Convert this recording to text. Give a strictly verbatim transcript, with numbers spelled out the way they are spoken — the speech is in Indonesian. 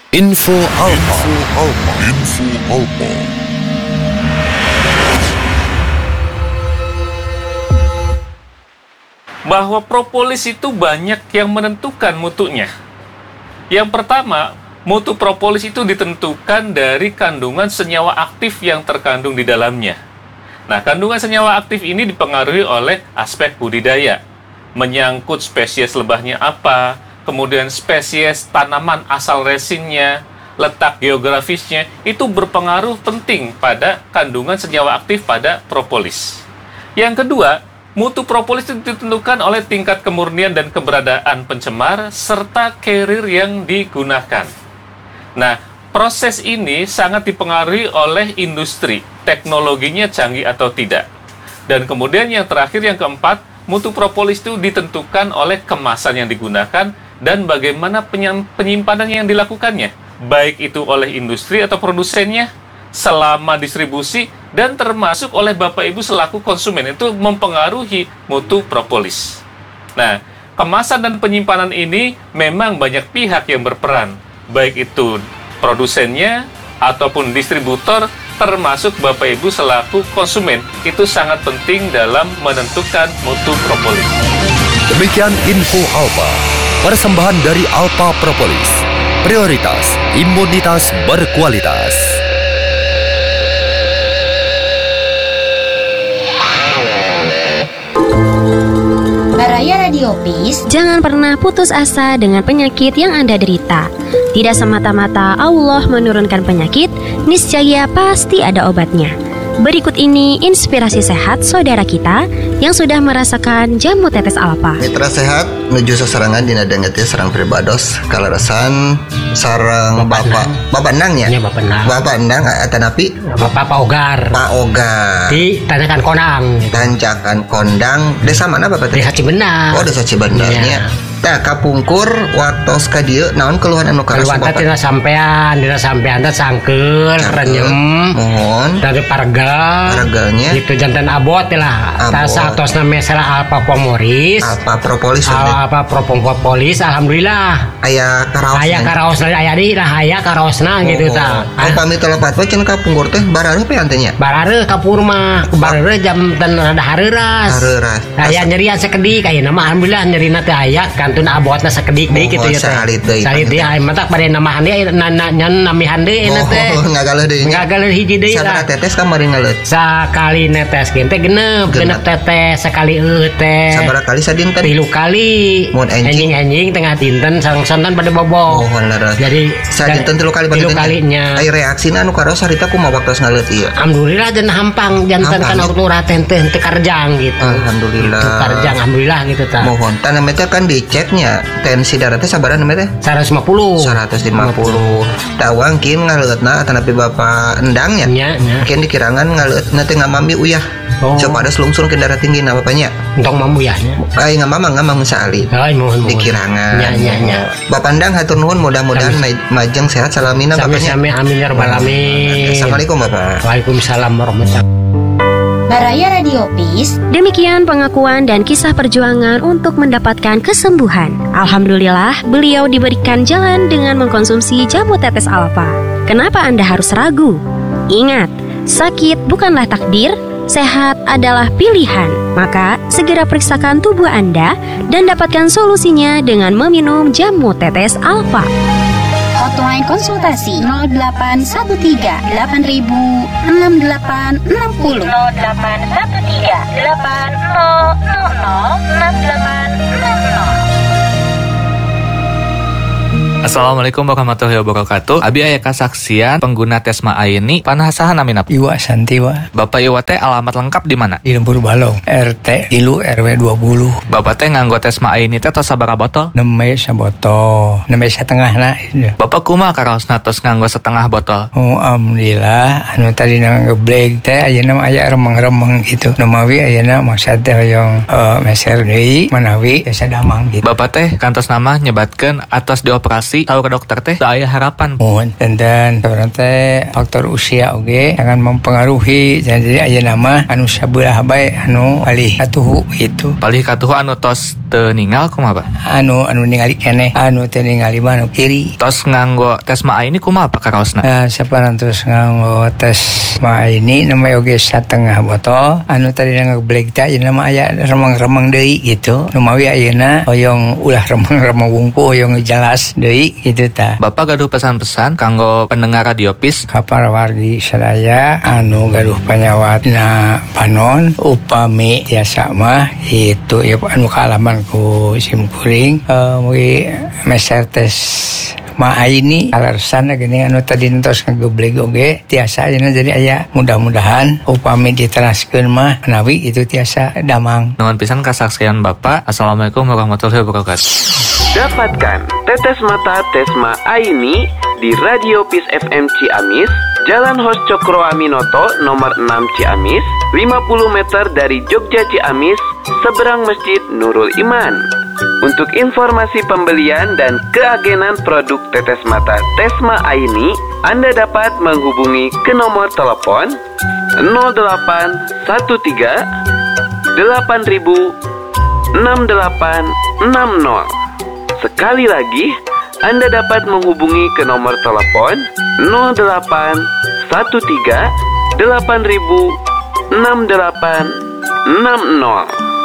Info Alpa. Info Alpa. Info Alpa. Bahwa propolis itu banyak yang menentukan mutunya. Yang pertama, mutu propolis itu ditentukan dari kandungan senyawa aktif yang terkandung di dalamnya. Nah, kandungan senyawa aktif ini dipengaruhi oleh aspek budidaya, menyangkut spesies lebahnya apa, kemudian spesies tanaman asal resinnya, letak geografisnya, itu berpengaruh penting pada kandungan senyawa aktif pada propolis. Yang kedua, mutu propolis itu ditentukan oleh tingkat kemurnian dan keberadaan pencemar serta carrier yang digunakan. Nah, proses ini sangat dipengaruhi oleh industri, teknologinya canggih atau tidak. Dan kemudian yang terakhir, yang keempat, mutu propolis itu ditentukan oleh kemasan yang digunakan dan bagaimana penyimpanan yang dilakukannya, baik itu oleh industri atau produsennya, selama distribusi, dan termasuk oleh Bapak Ibu selaku konsumen. Itu mempengaruhi mutu propolis. Nah, kemasan dan penyimpanan ini memang banyak pihak yang berperan, baik itu produsennya ataupun distributor, termasuk Bapak Ibu selaku konsumen. Itu sangat penting dalam menentukan mutu propolis. Demikian Info Alpa, persembahan dari Alpa Propolis. Prioritas imunitas berkualitas. Baraya Radiopis, jangan pernah putus asa dengan penyakit yang Anda derita. Tidak semata-mata Allah menurunkan penyakit, niscaya pasti ada obatnya. Berikut ini inspirasi sehat saudara kita yang sudah merasakan jamu tetes Alpa. Mitra sehat menuju seserangan dina dengetnya serang pribados kalarasan sarang bapak bapak endang ya? Ya bapak endang. Bapak endang eta napi? Bapak Pak Ogar. Pak Ogar. Di Tanjakan Kondang. Tanjakan Kondang. Desa mana Bapak? Desa Cibenar. Oh, Desa Cibenarnya. Tah kapungkur watos ka dieu naon keluhan anu karasu Bapak? Keluhan teh sampean, dina sampean teh sangkeun, renyem. Mohon. Dari parga. Parganya. Gitu janten abot lah. Tah saatosna mesela Alpa Pomoris. Alpa Propolis. Alpa Propolis, alhamdulillah. Aya karaos. Aya karaosna aya di lah aya karaosna gitu tah. Oh, pamit lepat we cenah kapungkur teh barareuh pe antenya. Barareuh kapur mah, barareuh jam ten rada hareuras. Hareuras. Aya nyerian sakedik ayeuna mah alhamdulillah nyerina teh aya kantun abotna sakedik deui kitu ya teh. Salit deui. Salit deui aya mah tak bade namahan deui nyan namihan deui na teh. Oh, ngagaleun deui. Ngagaleun hiji deui lah. Sabaraha tetes kamari ngaleut? Sakali netes ge teh genep, genep tetes sekali eueuh teh. Sabaraha kali sadinten? Tilu kali. Mun enjing enjing tengah dinten sareng-sareng pada bobo. Oh, leres. Jadi sadinten tilu kali pada tilu kalinya. Ai reaksina anu karos harita kumaha waktos ngaleut ieu? Alhamdulillah dan hampang janten kana waktu raten teh teu karjang gitu. Alhamdulillah. Teu karjang alhamdulillah gitu tah. Mohon tah namanya kan diceknya tensi darah teh sabaraha namanya teh? seratus lima puluh. seratus lima puluh. Tawang kin ngaleutna tanapi Bapak endangnya. Nya, nya. Kin dikirangan ngaleutna teh ngamami uyah. Oh. Coba ada selungsung ke darah tinggi na bapaknya. Entong mamu ya. Ai ngamamang ngamang saali. Ai mohon mohon. Dikirangan. Nya nya nya. Bapak endang hatur nuhun mudah-mudahan majeng sehat salamina bapaknya. Sami amin ya rabbal alamin. Assalamualaikum Bapak. Waalaikumsalam warahmatullahi wabarakatuh. Baraya Radiopis. Demikian pengakuan dan kisah perjuangan untuk mendapatkan kesembuhan. Alhamdulillah, beliau diberikan jalan dengan mengkonsumsi jamu tetes Alpa. Kenapa Anda harus ragu? Ingat, sakit bukanlah takdir, sehat adalah pilihan. Maka, segera periksakan tubuh Anda dan dapatkan solusinya dengan meminum jamu tetes Alpa. Hotline konsultasi nol delapan satu tiga delapan ribu enam delapan enam nol nol delapan satu tiga delapan nol nol nol enam delapan enam nol. Assalamualaikum warahmatullahi wabarakatuh. Abi aya kasaksian pengguna Tesma Aini panasahan amin apa? Iwa Santiwa. Bapak Iwa teh alamat lengkap di mana? Di Lembur Balong, R T tilu R W dua puluh. Bapak teh nganggo Tesma Aini teh tos sabaraha botol? Neme sabotol, neme setengahna. Bapak kumaha karaosna tos nganggo setengah botol? Oh, alhamdulillah. Anu tadi nganggo black teh ayeuna aya remeng-remeng gitu. Nu mawi ayeuna maksud teh hoyong uh, meser deui manawi biasa damang gitu. Bapak teh kantos nama nyebatkeun atos dioperasi tahu ke dokter teh da aya harapan. Mohon dan sebenarnya faktor usia oge jangan mempengaruhi. Jadi aya nama anu sabelah bae anu palih katuhu gitu. Palih katuhu anu tos teu ningal kumaha, Pak? Anu anu ningali keneh, anu teu ningali mah anu kiri. Tos nganggo tes ma ini kumaha Pak karaosna? Nah, saparantos nganggo tes ma ini nama oge satengah botol. Anu tadi ngebleg teh ayeuna mah aya remeng-remeng deui gitu. Nu mawi ayeuna hoyong ulah remeng-remeng wungku hoyong jelas deui gitu tah. Bapak gaduh pesan-pesan kanggo pendengar Radio Peace Kapal wargi sadaya anu gaduh panyawatna panon upami tiasa mah itu ya anu kaalaman ku simkuring uh, mugi meser tes ma ini alasan gini anu tadi entos ngagebleg oge tiasa ayeuna jadi aya mudah-mudahan upami diteraskeun mah menawi itu tiasa damang. Nuhun pisan kasaksian Bapak. Assalamualaikum warahmatullahi wabarakatuh. Dapatkan tetes mata Tesma Aini di Radio Peace F M Ciamis, Jalan Hos Cokro Aminoto nomor enam Ciamis, lima puluh meter dari Jogja Ciamis, seberang Masjid Nurul Iman. Untuk informasi pembelian dan keagenan produk tetes mata Tesma Aini, Anda dapat menghubungi ke nomor telepon nol delapan satu tiga delapan ribu enam delapan enam nol. Sekali lagi, Anda dapat menghubungi ke nomor telepon nol delapan satu tiga delapan ribu enam delapan enam nol.